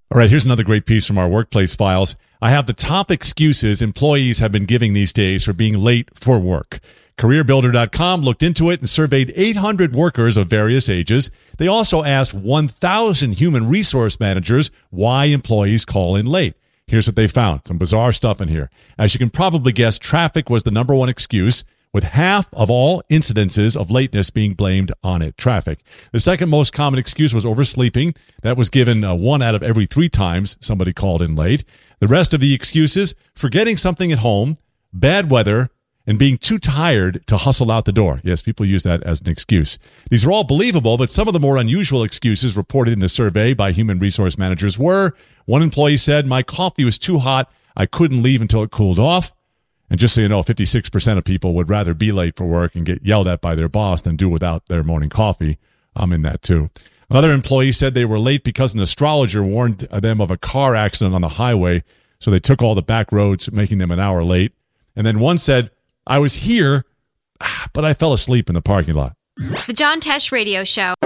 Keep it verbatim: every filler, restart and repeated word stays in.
All right, here's another great piece from our workplace files. I have the top excuses employees have been giving these days for being late for work. Career Builder dot com looked into it and surveyed eight hundred workers of various ages. They also asked one thousand human resource managers why employees call in late. Here's what they found. Some bizarre stuff in here. As you can probably guess, traffic was the number one excuse, with half of all incidences of lateness being blamed on it, traffic. The second most common excuse was oversleeping. That was given uh, one out of every three times somebody called in late. The rest of the excuses, forgetting something at home, bad weather, and being too tired to hustle out the door. Yes, people use that as an excuse. These are all believable, but some of the more unusual excuses reported in the survey by human resource managers were, one employee said, my coffee was too hot, I couldn't leave until it cooled off. And just so you know, fifty-six percent of people would rather be late for work and get yelled at by their boss than do without their morning coffee. I'm in that too. Another employee said they were late because an astrologer warned them of a car accident on the highway, so they took all the back roads, making them an hour late. And then one said, I was here, but I fell asleep in the parking lot. The John Tesh Radio Show.